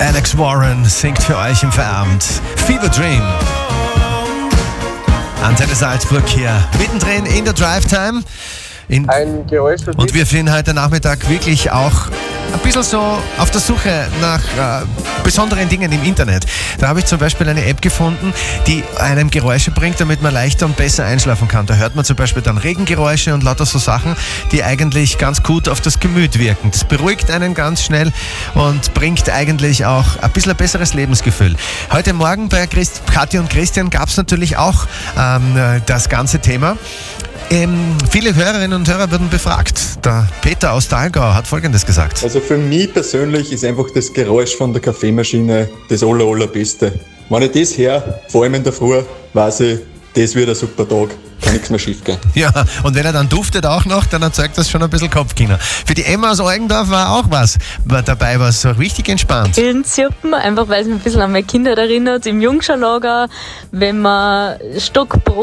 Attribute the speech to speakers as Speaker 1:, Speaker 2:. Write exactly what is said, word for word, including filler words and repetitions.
Speaker 1: Alex Warren singt für euch im Feierabend Fever Dream. Antenne Salzburg hier, mittendrin in der Drive Time. In
Speaker 2: Ein Geräusch.
Speaker 1: Und wir sind heute Nachmittag wirklich auch ein bisschen so auf der Suche nach äh, besonderen Dingen im Internet. Da habe ich zum Beispiel eine App gefunden, die einem Geräusche bringt, damit man leichter und besser einschlafen kann. Da hört man zum Beispiel dann Regengeräusche und lauter so Sachen, die eigentlich ganz gut auf das Gemüt wirken. Das beruhigt einen ganz schnell und bringt eigentlich auch ein bisschen ein besseres Lebensgefühl. Heute Morgen bei Christ, Kathi und Christian gab es natürlich auch ähm, das ganze Thema. Ähm, viele Hörerinnen und Hörer wurden befragt. Der Peter aus Thalgau hat Folgendes gesagt.
Speaker 3: Also für mich persönlich ist einfach das Geräusch von der Kaffeemaschine das aller, allerbeste. Wenn ich das höre, vor allem in der Früh, weiß ich, das wird ein super Tag. Kann nichts mehr schief gehen.
Speaker 1: Ja, und wenn er dann duftet auch noch, dann erzeugt das schon ein bisschen Kopfkino. Für die Emma aus Eugendorf war auch was dabei, was so richtig entspannt.
Speaker 4: Grillenzirpen, einfach weil es mich ein bisschen an meine Kindheit erinnert. Im Jungscharlager, wenn man Stockbrot